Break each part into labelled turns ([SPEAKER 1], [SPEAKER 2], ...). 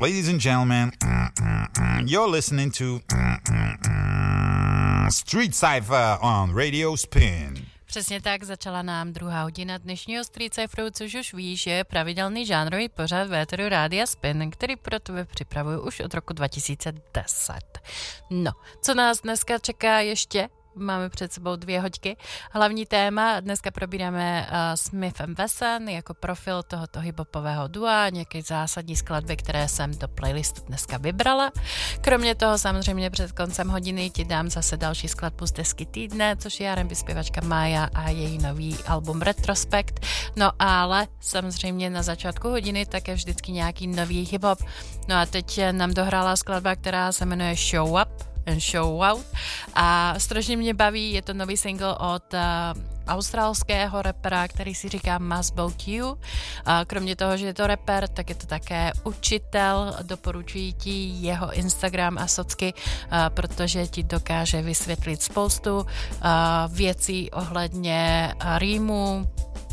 [SPEAKER 1] ladies and gentlemen, you're listening to Street Cypher on Radio Spin.
[SPEAKER 2] Přesně tak, začala nám druhá hodina dnešního Street Cypheru, což už víš, že je pravidelný žánrový pořad v éteru Rádia Spin, který pro tebe připravuju už od roku 2010. No, co nás dneska čeká ještě? Máme před sebou 2 hoďky. Hlavní téma, dneska probíráme Smith & Wesson jako profil tohoto hiphopového dua, nějaké zásadní skladby, které jsem do playlistu dneska vybrala. Kromě toho samozřejmě před koncem hodiny ti dám zase další skladbu z desky týdne, což je R&B zpěvačka Maya a její nový album Retrospekt. No ale samozřejmě na začátku hodiny také vždycky nějaký nový hiphop. No a teď nám dohrála skladba, která se jmenuje Show Up and Show Out a strašně mě baví, je to nový single od australského rapera, který si říká Must You. Kromě toho, že je to rapper, tak je to také učitel, doporučuji ti jeho Instagram a socky, protože ti dokáže vysvětlit spoustu věcí ohledně rýmu,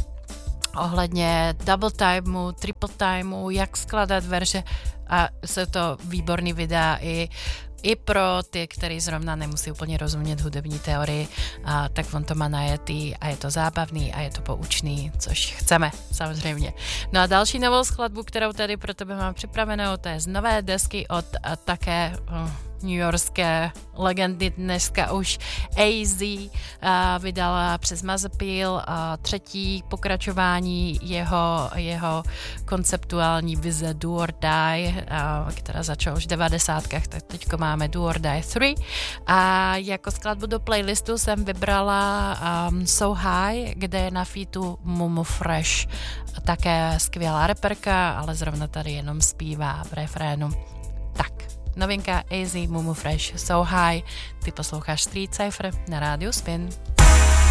[SPEAKER 2] ohledně double timeu, triple timeu, jak skládat verše a jsou to výborný videa i pro ty, který zrovna nemusí úplně rozumět hudební teorii, tak on to má najetý a je to zábavný a je to poučný, což chceme, samozřejmě. No a další novou skladbu, kterou tady pro tebe mám připravenou, to je z nové desky od také newyorské legendy dneska už AZ, vydala přes Mazapil 3. pokračování jeho konceptuální vize Do or Die, která začala už v 90kách, tak teďko máme Do or Die 3 a jako skladbu do playlistu jsem vybrala So High, kde je na featu Mumu Fresh, také skvělá reperka, ale zrovna tady jenom zpívá v refrénu. Tak, novinka AZ, Mumu Fresh, So High. Ty posloucháš Street Cypher na rádiu Spin.